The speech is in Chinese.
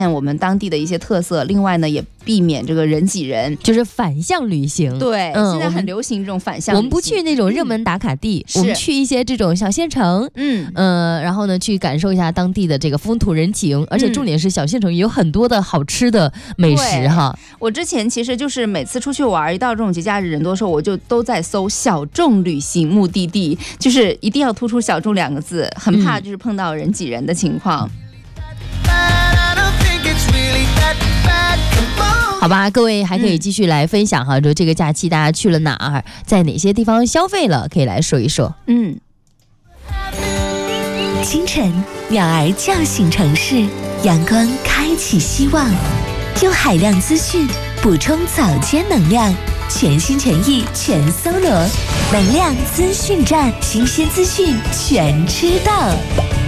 我们当地的一些特色，另外呢也避免这个人挤人， 就是反向旅行。 对，现在很流行这种反向旅行。 我们不去那种热门打卡地，我们去一些这种小县城，然后呢去感受一下当地的这个风土人情，而且重点是小县城也有很多的好吃的美食哈。 我之前其实就是每次出去玩，一到这种节假日人多的时候，我就都在搜小众旅行目的地，就是一定要突出小众2个字，很怕就是碰到人挤人的情况。 好吧，各位还可以继续来分享哈，就这个假期大家去了哪儿，在哪些地方消费了，可以来说一说。 清晨，鸟儿叫醒城市，阳光开启希望，用海量资讯补充早间能量，全心全意全搜罗，能量资讯站，新鲜资讯全知道。